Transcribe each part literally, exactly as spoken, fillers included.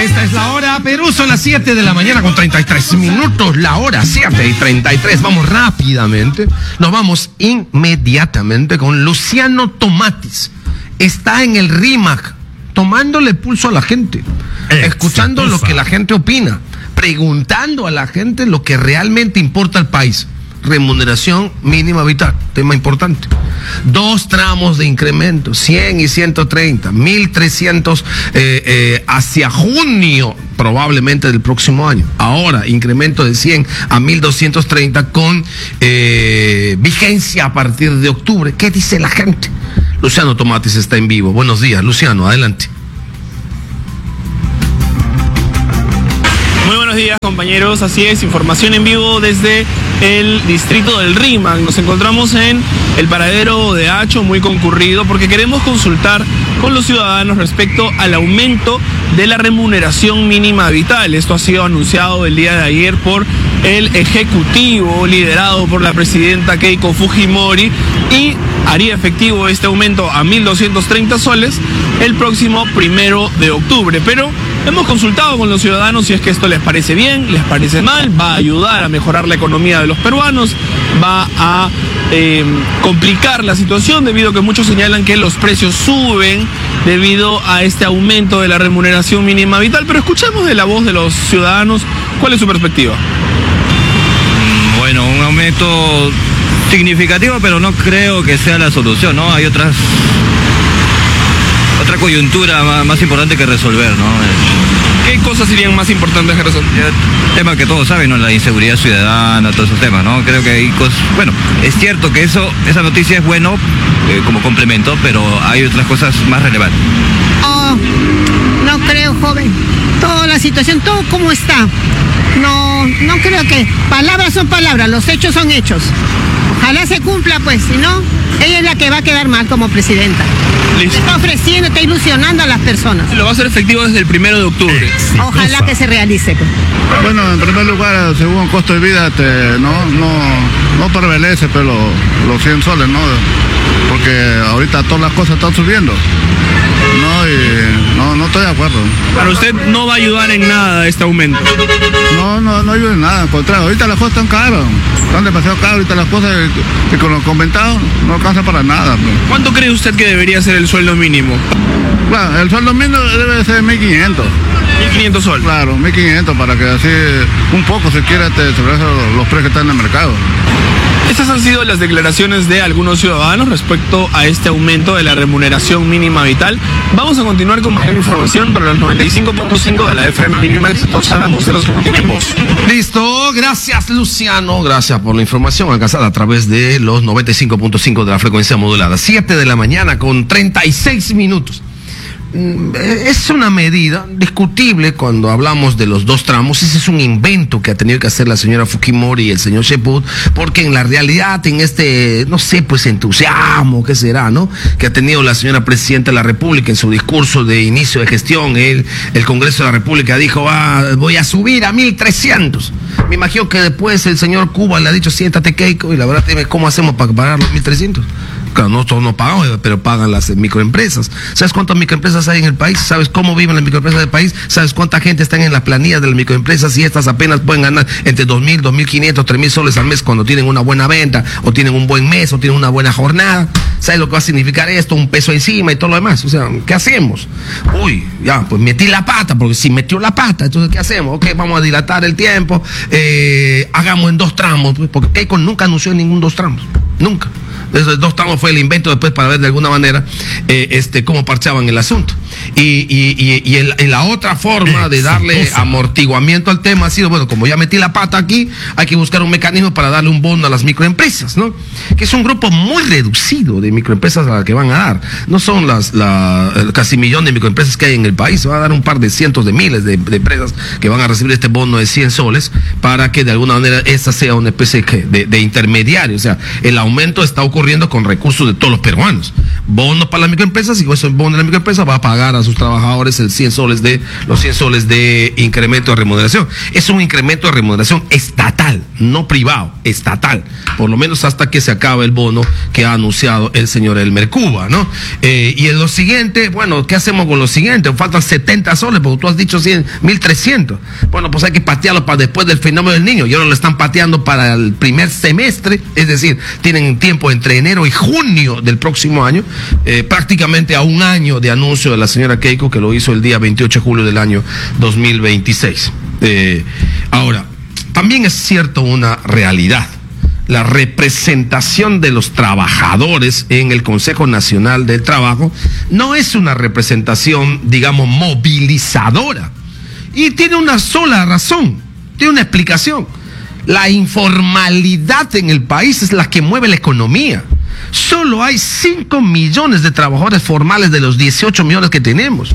Esta es la hora Perú, son las siete de la mañana con treinta y tres minutos, la hora siete y treinta y tres. Vamos rápidamente, nos vamos inmediatamente con Luciano Tomatis. Está en el RIMAC, tomándole pulso a la gente, Exitosa. escuchando lo que la gente opina, preguntando a la gente lo que realmente importa al país. Remuneración mínima vital, tema importante. Dos tramos de incremento, cien y ciento treinta, mil trescientos eh, eh, hacia junio probablemente del próximo año. Ahora, incremento de cien a mil doscientos treinta con eh, vigencia a partir de octubre. ¿Qué dice la gente? Luciano Tomatis está en vivo. Buenos días, Luciano, adelante. Muy buenos días, compañeros. Así es, información en vivo desde el distrito del RIMAC. Nos encontramos en el paradero de Hacho, muy concurrido, porque queremos consultar con los ciudadanos respecto al aumento de la remuneración mínima vital. Esto ha sido anunciado el día de ayer por el Ejecutivo, liderado por la presidenta Keiko Fujimori, y haría efectivo este aumento a mil doscientos treinta soles el próximo primero de octubre. Pero hemos consultado con los ciudadanos si es que esto les parece bien, les parece mal, va a ayudar a mejorar la economía de los peruanos, va a eh, complicar la situación, debido a que muchos señalan que los precios suben debido a este aumento de la remuneración mínima vital. Pero escuchemos de la voz de los ciudadanos cuál es su perspectiva. Bueno, un aumento significativo, pero no creo que sea la solución, ¿no? Hay otras otra coyuntura más, más importante que resolver, ¿no? ¿Qué cosas serían más importantes que resolver? El tema que todos saben, ¿no? La inseguridad ciudadana, todos esos temas, ¿no? Creo que hay cosas... Bueno, es cierto que eso, esa noticia es bueno eh, como complemento, pero hay otras cosas más relevantes. Oh, no creo, joven. Toda la situación, todo como está. No, no creo que... Palabras son palabras, los hechos son hechos. Ojalá se cumpla, pues, si no, ella es la que va a quedar mal como presidenta. Listo. Está ofreciendo, está ilusionando a las personas. Lo va a hacer efectivo desde el primero de octubre. Ojalá que se realice, pues. Bueno, en primer lugar, según el costo de vida, te, no, no, no prevalece, pero los, los cien soles, ¿no? Porque ahorita todas las cosas están subiendo. No, y no, no estoy de acuerdo. Para usted no va a ayudar en nada este aumento. No, no, no ayuda en nada, al contrario. Ahorita las cosas están caras, están demasiado caras. Ahorita las cosas, y con lo comentado, no alcanza para nada. Pues. ¿Cuánto cree usted que debería ser el sueldo mínimo? Claro, el sueldo mínimo debe ser mil quinientos. mil quinientos soles. Claro, mil quinientos, para que así un poco se quiera te, sobre eso, los precios que están en el mercado. Estas han sido las declaraciones de algunos ciudadanos respecto a este aumento de la remuneración mínima vital. Vamos a continuar con más información para los noventa y cinco punto cinco de la F M mínima. Hablamos de los tiempos. Listo, gracias Luciano, gracias por la información alcanzada a través de los noventa y cinco punto cinco de la frecuencia modulada. siete de la mañana con treinta y seis minutos. Es una medida discutible cuando hablamos de los dos tramos. Ese es un invento que ha tenido que hacer la señora Fujimori y el señor Cheput, porque en la realidad, en este, no sé, pues entusiasmo, ¿qué será, no? Que ha tenido la señora Presidenta de la República en su discurso de inicio de gestión, el, el Congreso de la República dijo, ah, voy a subir a mil trescientos. Me imagino que después el señor Cuba le ha dicho, siéntate, Keiko, y la verdad, ¿cómo hacemos para pagar los mil trescientos? Claro, nosotros no pagamos, pero pagan las microempresas. ¿Sabes cuántas microempresas hay en el país? ¿Sabes cómo viven las microempresas del país? ¿Sabes cuánta gente está en las planillas de las microempresas? Y estas apenas pueden ganar entre dos mil, dos mil quinientos, tres mil soles al mes cuando tienen una buena venta, o tienen un buen mes, o tienen una buena jornada. ¿Sabes lo que va a significar esto? Un peso encima y todo lo demás. O sea, ¿qué hacemos? Uy, ya, pues metí la pata, porque si metió la pata, entonces ¿qué hacemos? Ok, vamos a dilatar el tiempo, eh, hagamos en dos tramos, porque Keiko nunca anunció en ningún dos tramos, nunca. Esos dos tramos fue el invento después para ver de alguna manera eh, este cómo parchaban el asunto. Y, y, y, y en, en la otra forma de darle amortiguamiento al tema ha sido, bueno, como ya metí la pata aquí, hay que buscar un mecanismo para darle un bono a las microempresas, ¿no? Que es un grupo muy reducido de microempresas a las que van a dar. No son las la, casi millón de microempresas que hay en el país, se va a dar un par de cientos de miles de, de empresas que van a recibir este bono de cien soles para que de alguna manera esa sea una especie de, de intermediario. O sea, el aumento está ocurriendo corriendo con recursos de todos los peruanos. Bonos para las microempresas, y con esos bonos de la microempresa va a pagar a sus trabajadores el cien soles de, los cien soles de incremento de remuneración. Es un incremento de remuneración estatal, no privado, estatal. Por lo menos hasta que se acabe el bono que ha anunciado el señor Elmer Cuba, ¿no? Eh, y en lo siguiente, bueno, ¿qué hacemos con lo siguiente? Faltan setenta soles, porque tú has dicho cien, mil trescientos. Bueno, pues hay que patearlo para después del fenómeno del niño. Y ahora lo están pateando para el primer semestre, es decir, tienen tiempo entre enero y junio del próximo año. Eh, prácticamente a un año de anuncio de la señora Keiko, que lo hizo el día veintiocho de julio del año dos mil veintiséis. Eh, ahora, también es cierto una realidad. La representación de los trabajadores en el Consejo Nacional del Trabajo no es una representación, digamos, movilizadora. Y tiene una sola razón, tiene una explicación. La informalidad en el país es la que mueve la economía. Solo hay cinco millones de trabajadores formales de los dieciocho millones que tenemos.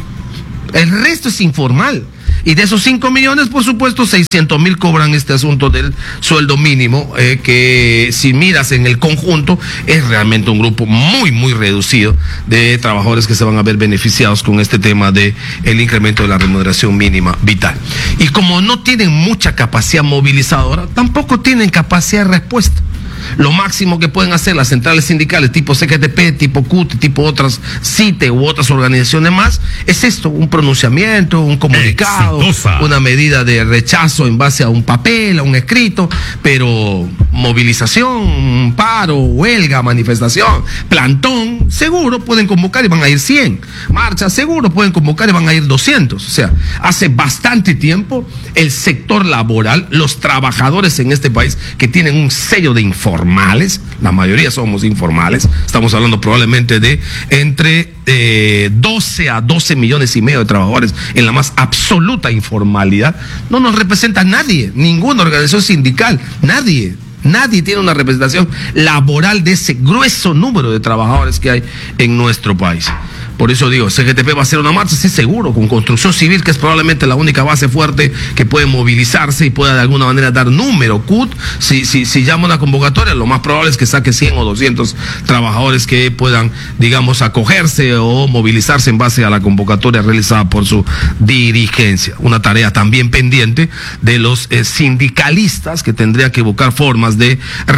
El resto es informal. Y de esos cinco millones, por supuesto, seiscientos mil cobran este asunto del sueldo mínimo, eh, que si miras en el conjunto, es realmente un grupo muy, muy reducido de trabajadores que se van a ver beneficiados con este tema de el incremento de la remuneración mínima vital. Y como no tienen mucha capacidad movilizadora, tampoco tienen capacidad de respuesta. Lo máximo que pueden hacer las centrales sindicales tipo C G T P, tipo C U T, tipo otras C I T E u otras organizaciones más, es esto, un pronunciamiento, un comunicado, Exitosa. Una medida de rechazo en base a un papel, a un escrito, pero movilización, paro, huelga, manifestación, plantón, seguro pueden convocar y van a ir cien. Marcha, seguro pueden convocar y van a ir doscientos. O sea, hace bastante tiempo el sector laboral, los trabajadores en este país que tienen un sello de informales, la mayoría somos informales, estamos hablando probablemente de entre eh, doce a doce millones y medio de trabajadores en la más absoluta informalidad, no nos representa nadie, ninguna organización sindical, nadie. Nadie tiene una representación laboral de ese grueso número de trabajadores que hay en nuestro país. Por eso digo, C G T P va a hacer una marcha, sí, seguro, con construcción civil, que es probablemente la única base fuerte que puede movilizarse y pueda de alguna manera dar número. C U T, si, si, si llama una convocatoria, lo más probable es que saque cien o doscientos trabajadores que puedan, digamos, acogerse o movilizarse en base a la convocatoria realizada por su dirigencia. Una tarea también pendiente de los eh, sindicalistas, que tendrían que buscar formas de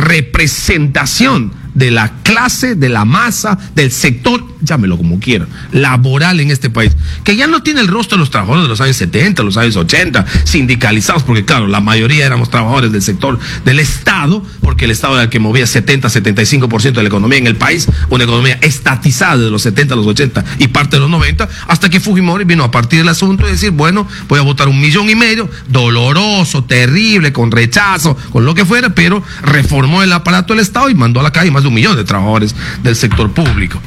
representación de la clase, de la masa, del sector, llámelo como quiera, laboral en este país, que ya no tiene el rostro de los trabajadores de los años setenta, los años ochenta, sindicalizados, porque claro, la mayoría éramos trabajadores del sector del Estado, porque el Estado era el que movía setenta, setenta y cinco por ciento de la economía en el país, una economía estatizada de los setenta a los ochenta y parte de los noventa, hasta que Fujimori vino a partir del asunto y decir, bueno, voy a votar un millón y medio, doloroso, terrible, con rechazo, con lo que fuera, pero reformó el aparato del Estado y mandó a la calle más de un millón de trabajadores del sector público.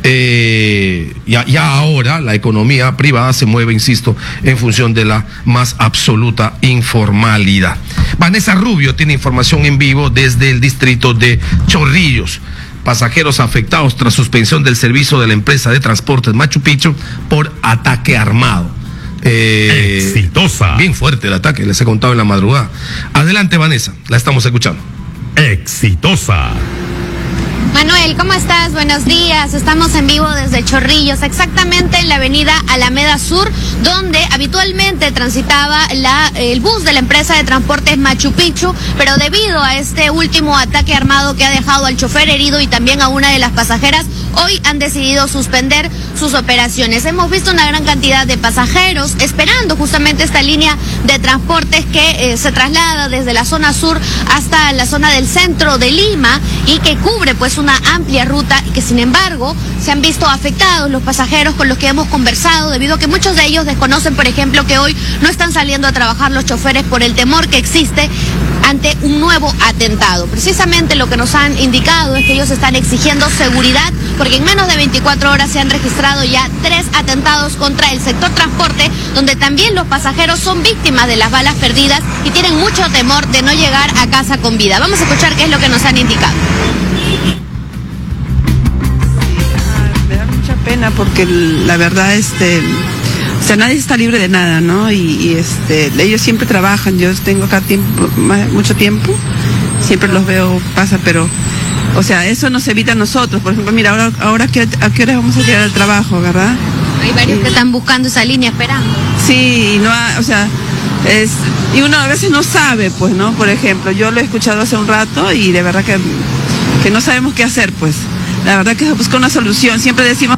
Eh, ya, ya ahora la economía privada se mueve, insisto, en función de la más absoluta informalidad. Vanessa Rubio tiene información en vivo desde el distrito de Chorrillos. Pasajeros afectados tras suspensión del servicio de la empresa de transportes Machu Picchu por ataque armado. Eh, Exitosa. Bien fuerte el ataque, les he contado en la madrugada. Adelante, Vanessa, la estamos escuchando. Exitosa. Manuel, ¿cómo estás? Buenos días. Estamos en vivo desde Chorrillos, exactamente en la avenida Alameda Sur, donde habitualmente transitaba la, el bus de la empresa de transportes Machu Picchu, pero debido a este último ataque armado que ha dejado al chofer herido y también a una de las pasajeras, hoy han decidido suspender sus operaciones. Hemos visto una gran cantidad de pasajeros esperando justamente esta línea de transportes que eh, se traslada desde la zona sur hasta la zona del centro de Lima y que cubre pues una amplia ruta y que sin embargo se han visto afectados los pasajeros con los que hemos conversado, debido a que muchos de ellos desconocen, por ejemplo, que hoy no están saliendo a trabajar los choferes por el temor que existe ante un nuevo atentado. Precisamente lo que nos han indicado es que ellos están exigiendo seguridad, porque en menos de veinticuatro horas se han registrado ya tres atentados contra el sector transporte, donde también los pasajeros son víctimas de las balas perdidas y tienen mucho temor de no llegar a casa con vida. Vamos a escuchar qué es lo que nos han indicado. Me da mucha pena porque la verdad, este, o sea, nadie está libre de nada, ¿no? Y, y este, ellos siempre trabajan. Yo tengo acá tiempo, mucho tiempo, siempre los veo, pasa, pero O sea, eso nos evita a nosotros. Por ejemplo, mira, ahora, ahora ¿qué, a qué horas vamos a llegar al trabajo, verdad? Hay varios y, que están buscando esa línea esperando. Sí, y no ha, o sea, es, y uno a veces no sabe, pues, ¿no? Por ejemplo, yo lo he escuchado hace un rato y de verdad que, que no sabemos qué hacer, pues. La verdad que se busca una solución. Siempre decimos...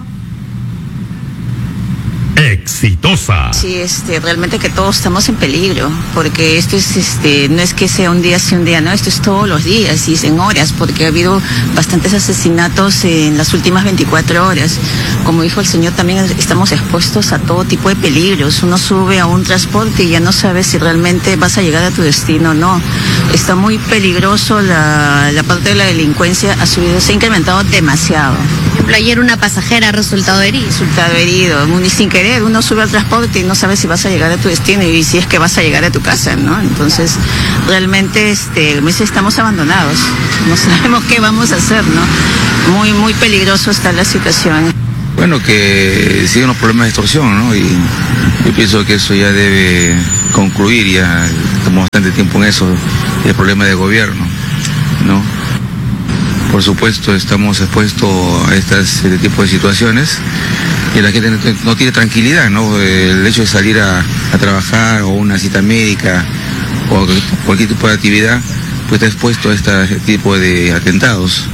Exitosa. Sí, este, realmente que todos estamos en peligro, porque esto es, este, no es que sea un día sí un día, no, esto es todos los días y en horas, porque ha habido bastantes asesinatos en las últimas veinticuatro horas. Como dijo el señor, también estamos expuestos a todo tipo de peligros. Uno sube a un transporte y ya no sabe si realmente vas a llegar a tu destino o no. Está muy peligroso, la, la parte de la delincuencia ha subido, se ha incrementado demasiado. Por ejemplo, ayer una pasajera ha resultado herida. Resultado herido, ni sin querer, uno sube al transporte y no sabe si vas a llegar a tu destino y si es que vas a llegar a tu casa, ¿no? Entonces, realmente este, estamos abandonados, no sabemos qué vamos a hacer, ¿no? Muy, muy peligroso está la situación. Bueno, que siguen los problemas de extorsión, ¿no? Y yo pienso que eso ya debe concluir, ya estamos bastante tiempo en eso, el problema de gobierno, ¿no? Por supuesto, estamos expuestos a este tipo de situaciones y la gente no tiene tranquilidad, ¿no? El hecho de salir a, a trabajar o una cita médica o cualquier tipo de actividad, pues está expuesto a este tipo de atentados.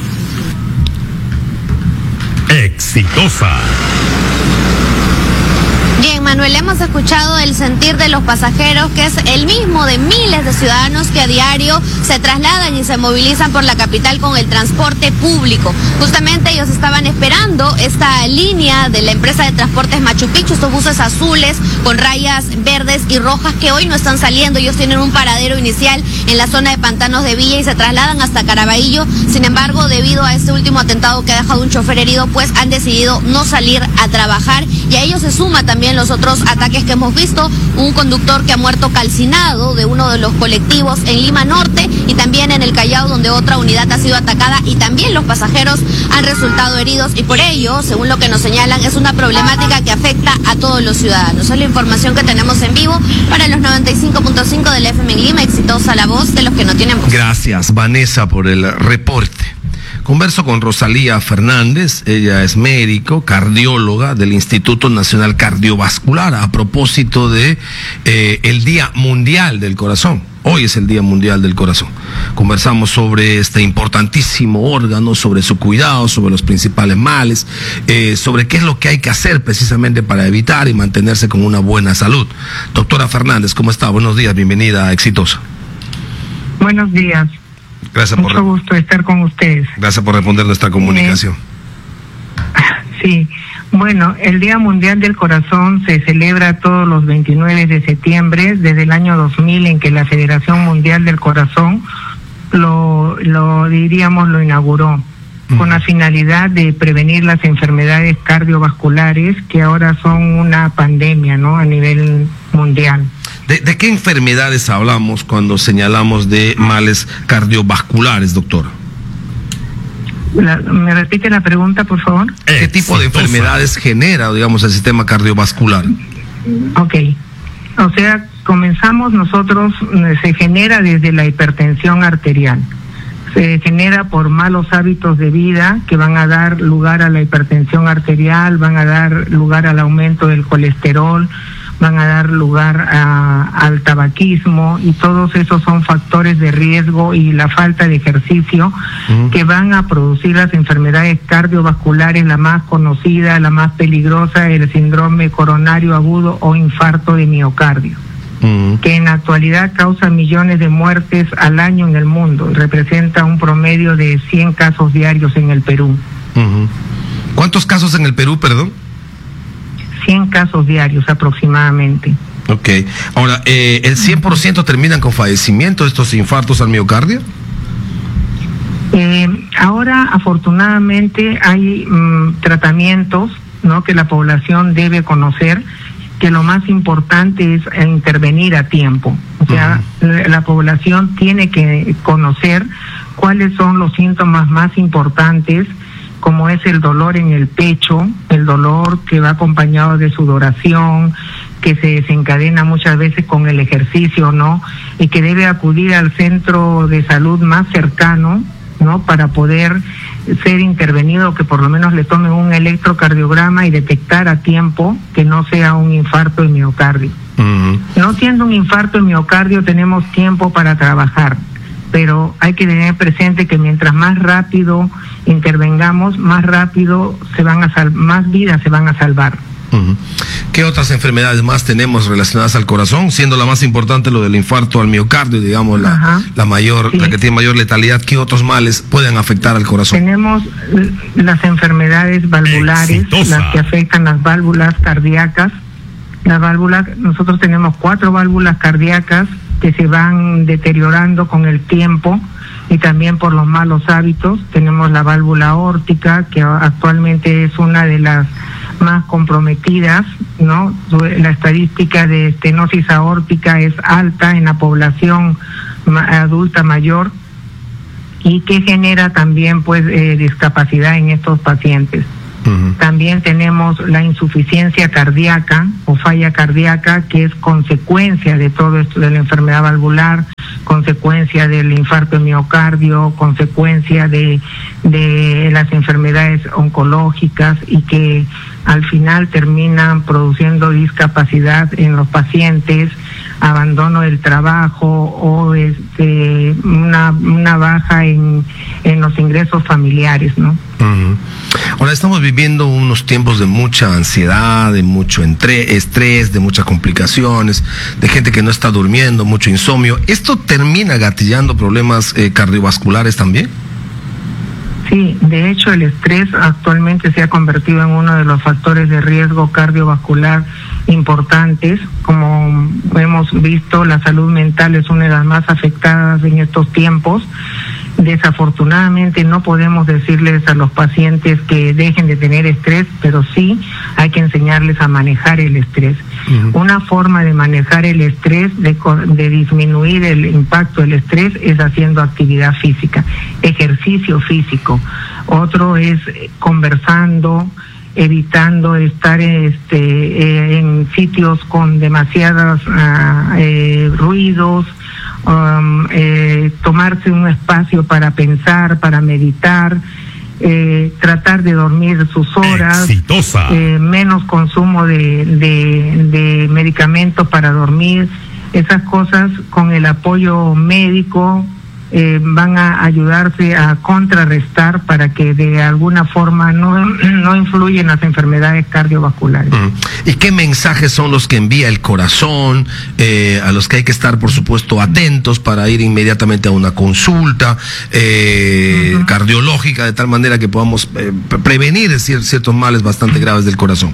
Exitosa. Bien, Manuel, hemos escuchado el sentir de los pasajeros, que es el mismo de miles de ciudadanos que a diario se trasladan y se movilizan por la capital con el transporte público. Justamente ellos estaban esperando esta línea de la empresa de transportes Machu Picchu, estos buses azules con rayas verdes y rojas que hoy no están saliendo. Ellos tienen un paradero inicial en la zona de Pantanos de Villa y se trasladan hasta Caraballo. Sin embargo, debido a este último atentado que ha dejado un chofer herido, pues han decidido no salir a trabajar, y a ellos se suma también los otros ataques que hemos visto, un conductor que ha muerto calcinado de uno de los colectivos en Lima Norte y también en el Callao, donde otra unidad ha sido atacada y también los pasajeros han resultado heridos, y por ello, según lo que nos señalan, es una problemática que afecta a todos los ciudadanos. Es la información que tenemos en vivo para los noventa y cinco punto cinco del F M en Lima. Exitosa la voz de los que no tienen voz. Gracias, Vanessa, por el reporte. Converso con Rosalía Fernández, ella es médico, cardióloga del Instituto Nacional Cardiovascular, a propósito de eh, el Día Mundial del Corazón. Hoy es el Día Mundial del Corazón. Conversamos sobre este importantísimo órgano, sobre su cuidado, sobre los principales males, eh, sobre qué es lo que hay que hacer precisamente para evitar y mantenerse con una buena salud. Doctora Fernández, ¿cómo está? Buenos días, bienvenida a Exitosa. Buenos días. Gracias Mucho por, gusto estar con ustedes. Gracias por responder nuestra comunicación. Eh, sí, bueno, el Día Mundial del Corazón se celebra todos los veintinueve de septiembre desde el año dos mil, en que la Federación Mundial del Corazón lo, lo diríamos, lo inauguró, uh-huh, con la finalidad de prevenir las enfermedades cardiovasculares que ahora son una pandemia, ¿no?, a nivel mundial. ¿De, ¿De qué enfermedades hablamos cuando señalamos de males cardiovasculares, doctor? La, ¿Me repite la pregunta, por favor? ¿Qué tipo de enfermedades genera, digamos, el sistema cardiovascular? Ok. O sea, comenzamos nosotros, se genera desde la hipertensión arterial. Se genera por malos hábitos de vida que van a dar lugar a la hipertensión arterial, van a dar lugar al aumento del colesterol, van a dar lugar a, al tabaquismo, y todos esos son factores de riesgo, y la falta de ejercicio, uh-huh, que van a producir las enfermedades cardiovasculares. La más conocida, la más peligrosa, el síndrome coronario agudo o infarto de miocardio, uh-huh, que en la actualidad causa millones de muertes al año en el mundo y representa un promedio de cien casos diarios en el Perú. Uh-huh. ¿Cuántos casos en el Perú, perdón? cien casos diarios aproximadamente. Ok. Ahora, eh, ¿el cien por ciento terminan con fallecimiento estos infartos al miocardio? Eh, ahora, afortunadamente, hay mmm, tratamientos, ¿no?, que la población debe conocer, que lo más importante es intervenir a tiempo. O sea, uh-huh, la, la población tiene que conocer cuáles son los síntomas más importantes, como es el dolor en el pecho, el dolor que va acompañado de sudoración, que se desencadena muchas veces con el ejercicio, ¿no?, y que debe acudir al centro de salud más cercano ¿no? Para poder ser intervenido, que por lo menos le tomen un electrocardiograma y detectar a tiempo que no sea un infarto de miocardio. Uh-huh. No siendo un infarto de miocardio tenemos tiempo para trabajar, pero hay que tener presente que mientras más rápido intervengamos, más rápido se van a sal- más vidas se van a salvar. Uh-huh. ¿Qué otras enfermedades más tenemos relacionadas al corazón? Siendo la más importante lo del infarto al miocardio, digamos, la, la mayor, sí. la que tiene mayor letalidad, ¿qué otros males pueden afectar al corazón? Tenemos las enfermedades valvulares, Exitosa. las que afectan las válvulas cardíacas. Las válvulas, nosotros tenemos cuatro válvulas cardíacas que se van deteriorando con el tiempo y también por los malos hábitos. Tenemos la válvula aórtica, que actualmente es una de las más comprometidas, ¿no? La estadística de estenosis aórtica es alta en la población adulta mayor y que genera también pues eh, discapacidad en estos pacientes. Uh-huh. También tenemos la insuficiencia cardíaca o falla cardíaca, que es consecuencia de todo esto de la enfermedad valvular, consecuencia del infarto de miocardio, consecuencia de, de las enfermedades oncológicas y que al final terminan produciendo discapacidad en los pacientes, abandono del trabajo o este una una baja en, en los ingresos familiares, ¿no? Uh-huh. Ahora estamos viviendo unos tiempos de mucha ansiedad, de mucho entre, estrés, de muchas complicaciones, de gente que no está durmiendo, mucho insomnio. ¿Esto termina gatillando problemas eh, cardiovasculares también? Sí, de hecho el estrés actualmente se ha convertido en uno de los factores de riesgo cardiovascular importantes. Como hemos visto, la salud mental es una de las más afectadas en estos tiempos. Desafortunadamente no podemos decirles a los pacientes que dejen de tener estrés, pero sí hay que enseñarles a manejar el estrés. Uh-huh. Una forma de manejar el estrés, de, de disminuir el impacto del estrés, es haciendo actividad física, ejercicio físico. Otro es conversando, evitando estar este, eh, en sitios con demasiados uh, eh, ruidos, um, eh, tomarse un espacio para pensar, para meditar, eh, tratar de dormir sus horas, eh, menos consumo de, de, de medicamentos para dormir. Esas cosas con el apoyo médico Eh, van a ayudarse a contrarrestar para que de alguna forma no, no influyen las enfermedades cardiovasculares. Mm. ¿Y qué mensajes son los que envía el corazón, eh, a los que hay que estar, por supuesto, atentos para ir inmediatamente a una consulta eh, uh-huh. cardiológica, de tal manera que podamos eh, prevenir ciertos males bastante graves del corazón?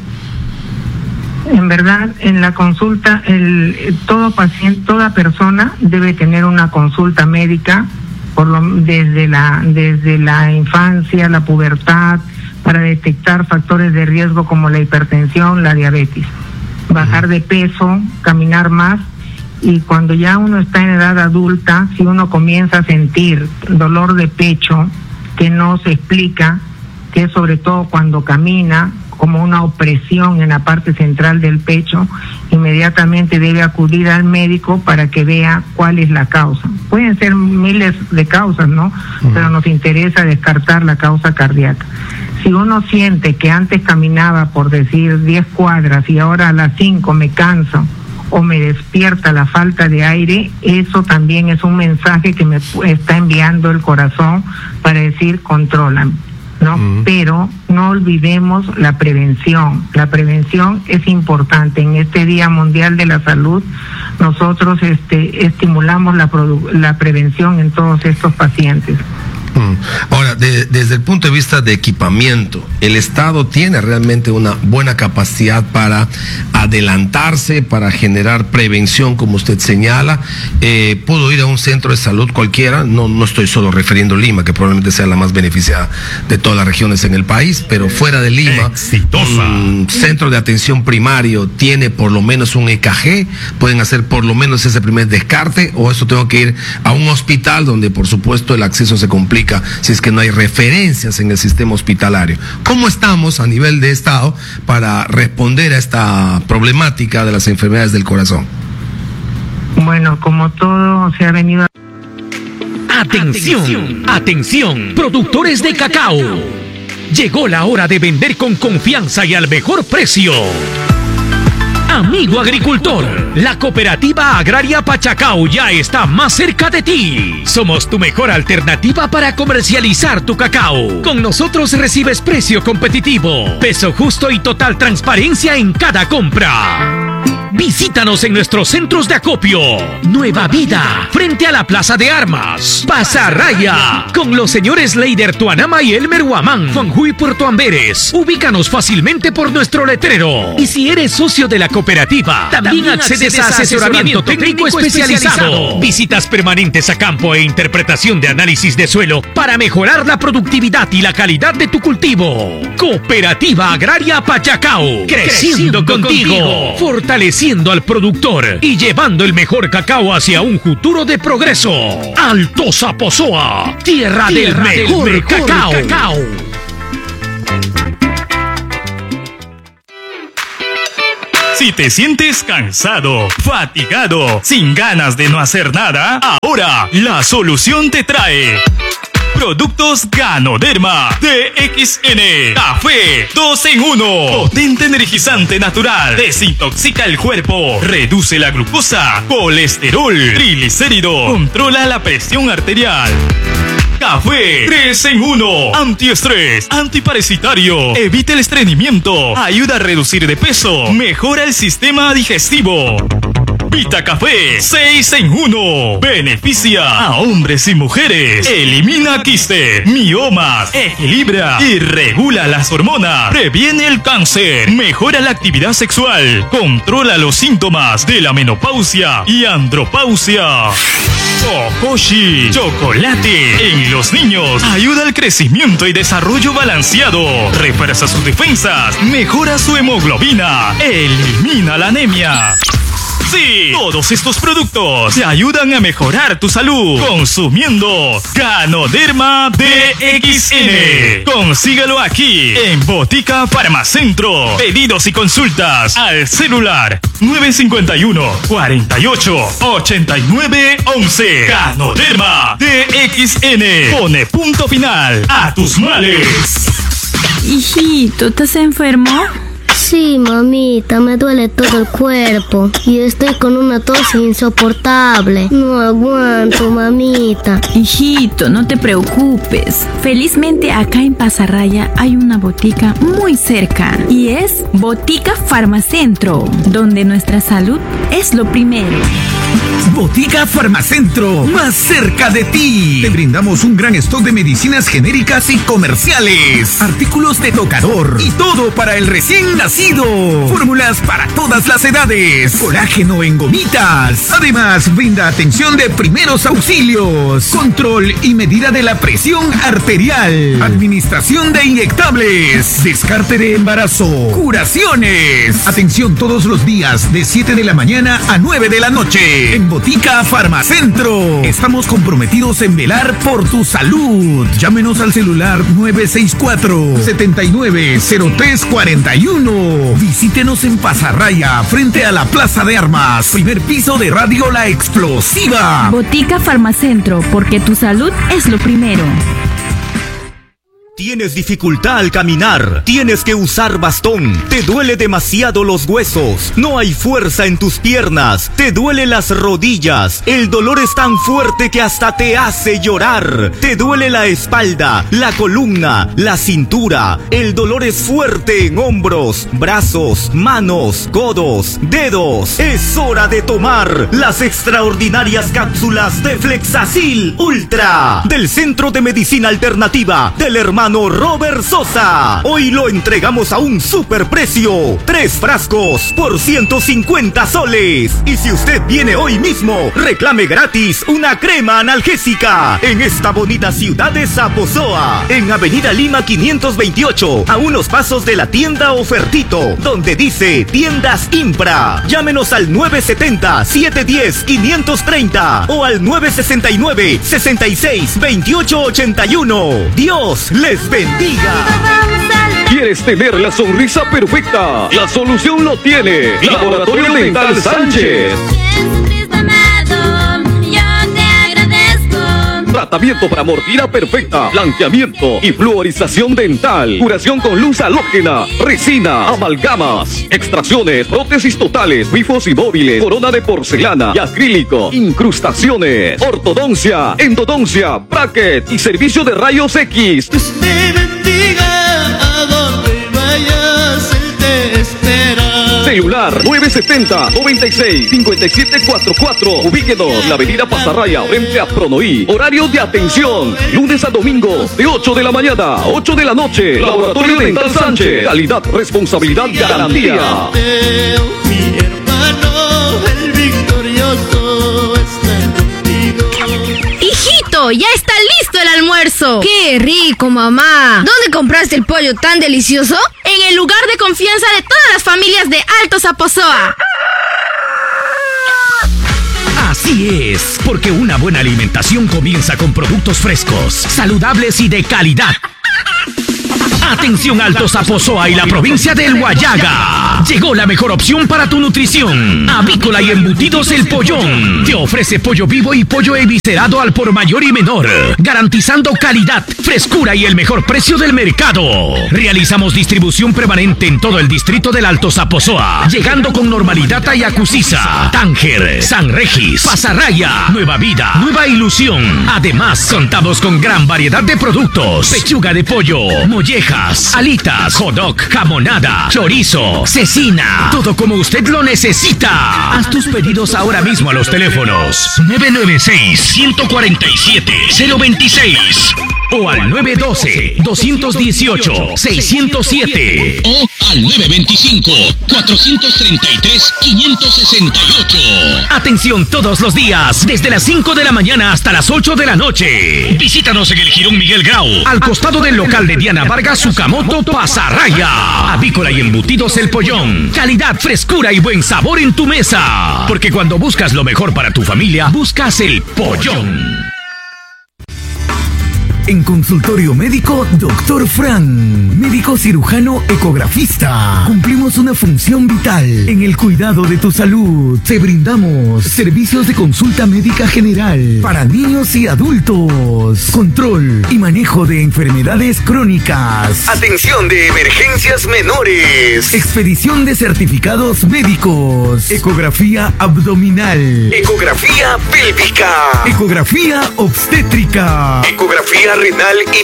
En verdad, en la consulta, el, todo paciente, toda persona debe tener una consulta médica por lo, desde la desde la infancia, la pubertad, para detectar factores de riesgo como la hipertensión, la diabetes, bajar de peso, caminar más. Y cuando ya uno está en edad adulta, si uno comienza a sentir dolor de pecho que no se explica, que es sobre todo cuando camina, como una opresión en la parte central del pecho, inmediatamente debe acudir al médico para que vea cuál es la causa. Pueden ser miles de causas, ¿no? Uh-huh. Pero nos interesa descartar la causa cardíaca. Si uno siente que antes caminaba, por decir, diez cuadras y ahora a las cinco me canso o me despierta la falta de aire, eso también es un mensaje que me está enviando el corazón para decir, controlan. ¿no? Uh-huh. Pero no olvidemos la prevención. La prevención es importante. En este Día Mundial de la Salud, nosotros este, estimulamos la, produ- la prevención en todos estos pacientes. Ahora, de, desde el punto de vista de equipamiento, ¿el Estado tiene realmente una buena capacidad para adelantarse, para generar prevención, como usted señala? Eh, ¿Puedo ir a un centro de salud cualquiera? No, no estoy solo refiriendo a Lima, que probablemente sea la más beneficiada de todas las regiones en el país, pero fuera de Lima, Exitosa. un centro de atención primario tiene por lo menos un E K G, pueden hacer por lo menos ese primer descarte, o eso tengo que ir a un hospital donde por supuesto el acceso se complica si es que no hay referencias en el sistema hospitalario. ¿Cómo estamos a nivel de Estado para responder a esta problemática de las enfermedades del corazón? Bueno, como todo se ha venido Atención, atención, productores de cacao. Llegó la hora de vender con confianza y al mejor precio. Amigo agricultor, la Cooperativa Agraria Pachacao ya está más cerca de ti. Somos tu mejor alternativa para comercializar tu cacao. Con nosotros recibes precio competitivo, peso justo y total transparencia en cada compra. Visítanos en nuestros centros de acopio. Nueva Vida, frente a la Plaza de Armas. Pasarraya, con los señores Leider Tuanama y Elmer Huamán, Juanjuy Puerto Amberes. Ubícanos fácilmente por nuestro letrero. Y si eres socio de la cooperativa, también, también accedes a asesoramiento técnico especializado. Visitas permanentes a campo e interpretación de análisis de suelo para mejorar la productividad y la calidad de tu cultivo. Cooperativa Agraria Pachacao, creciendo, creciendo contigo, contigo, fortaleciendo al productor y llevando el mejor cacao hacia un futuro de progreso. Altosa Pozoa, tierra, tierra del mejor, del mejor cacao. cacao. Si te sientes cansado, fatigado, sin ganas de no hacer nada, ahora la solución te trae Productos Ganoderma D X N. Café dos en uno. Potente energizante natural. Desintoxica el cuerpo. Reduce la glucosa, colesterol, triglicéridos. Controla la presión arterial. Café tres en uno. Antiestrés, antiparasitario, evita el estreñimiento, ayuda a reducir de peso, mejora el sistema digestivo. Vita Café seis en uno. Beneficia a hombres y mujeres. Elimina quistes, miomas, equilibra y regula las hormonas. Previene el cáncer, mejora la actividad sexual, controla los síntomas de la menopausia y andropausia. Okoshi, chocolate en los niños, ayuda al crecimiento y desarrollo balanceado, refuerza sus defensas, mejora su hemoglobina, elimina la anemia. Sí, todos estos productos te ayudan a mejorar tu salud consumiendo Ganoderma D X N. Consíguelo aquí en Botica Farmacentro. Pedidos y consultas al celular nueve cinco uno, cuarenta y ocho, ochenta y nueve once. Ganoderma D X N. Pone punto final a tus males. Hijito, ¿estás enfermo? Sí, mamita, me duele todo el cuerpo y estoy con una tos insoportable. No aguanto, mamita. Hijito, no te preocupes. Felizmente acá en Pasarraya hay una botica muy cerca y es Botica Farmacentro, donde nuestra salud es lo primero. Botica Farmacentro, más cerca de ti. Te brindamos un gran stock de medicinas genéricas y comerciales, artículos de tocador y todo para el recién nacido. Fórmulas para todas las edades, colágeno en gomitas. Además, brinda atención de primeros auxilios, control y medida de la presión arterial, administración de inyectables, descarte de embarazo, curaciones. Atención todos los días de siete de la mañana a nueve de la noche. En Botica Farmacentro estamos comprometidos en velar por tu salud. Llámenos al celular nueve seis cuatro, siete nueve cero tres cuatro uno. Visítenos en Pasarraya, frente a la Plaza de Armas, primer piso de Radio La Explosiva. Botica Farmacentro, porque tu salud es lo primero. Tienes dificultad al caminar, tienes que usar bastón, te duele demasiado los huesos, no hay fuerza en tus piernas, te duelen las rodillas, el dolor es tan fuerte que hasta te hace llorar, te duele la espalda, la columna, la cintura, el dolor es fuerte en hombros, brazos, manos, codos, dedos. Es hora de tomar las extraordinarias cápsulas de Flexacil Ultra del Centro de Medicina Alternativa del hermano Robert Sosa. Hoy lo entregamos a un superprecio. Tres frascos por ciento cincuenta soles. Y si usted viene hoy mismo, reclame gratis una crema analgésica en esta bonita ciudad de Zaposoa, en Avenida Lima quinientos veintiocho, a unos pasos de la tienda Ofertito, donde dice Tiendas Impra. Llámenos al nueve siete cero, siete uno cero, cinco tres cero o al nueve seis nueve, seis seis, dos ocho ocho uno. Dios les bendiga. ¿Quieres tener la sonrisa perfecta? La solución lo tiene Laboratorio Dental Sánchez. tratamiento para mordida perfecta, blanqueamiento y fluorización dental, curación con luz halógena, resina, amalgamas, extracciones, prótesis totales, bifos y móviles, corona de porcelana y acrílico, incrustaciones, ortodoncia, endodoncia, bracket y servicio de rayos X. Te bendiga a donde vayas, Él te espera. Celular nueve setenta, noventa y seis, cincuenta y siete cuarenta y cuatro. Ubíquenos en la avenida Pasarraya, frente a Pronoí. Horario de atención, lunes a domingo, de ocho de la mañana a ocho de la noche. Laboratorio Dental Sánchez. Calidad, responsabilidad, garantía. Mi hermano, el victorioso está contigo. ¡Hijito! ¡Ya está listo el almuerzo! ¡Qué rico, mamá! ¿Dónde compraste el pollo tan delicioso? En el lugar de confianza de todas las familias de Alto Zaposoa. Así es, porque una buena alimentación comienza con productos frescos, saludables y de calidad. Atención Alto Zaposoa y la provincia del Huallaga. Llegó la mejor opción para tu nutrición. Avícola y Embutidos El Pollón. Te ofrece pollo vivo y pollo eviscerado al por mayor y menor, garantizando calidad, frescura y el mejor precio del mercado. Realizamos distribución permanente en todo el distrito del Alto Zaposoa, llegando con normalidad a Yacusiza, Tánger, San Regis, Pasarraya, Nueva Vida, Nueva Ilusión. Además, contamos con gran variedad de productos: pechuga de pollo, mollejas, alitas, hot dog, jamonada, chorizo, cecina, todo como usted lo necesita. Haz tus pedidos ahora mismo a los teléfonos nueve nueve seis, uno cuatro siete, cero dos seis o al nueve uno dos, dos uno ocho, seis cero siete o al nueve dos cinco, cuatro tres tres, cinco seis ocho. Atención todos los días, desde las cinco de la mañana hasta las ocho de la noche. Visítanos en el Jirón Miguel Grau, al costado del local de Diana Vargas Sucamoto, Pasarraya. Avícola y Embutidos El Pollón. Calidad, frescura y buen sabor en tu mesa. Porque cuando buscas lo mejor para tu familia, buscas El Pollón. En consultorio médico, doctor Fran, médico cirujano ecografista. Cumplimos una función vital en el cuidado de tu salud. Te brindamos servicios de consulta médica general para niños y adultos, control y manejo de enfermedades crónicas, atención de emergencias menores, expedición de certificados médicos, ecografía abdominal, ecografía pélvica, ecografía obstétrica, ecografía renal y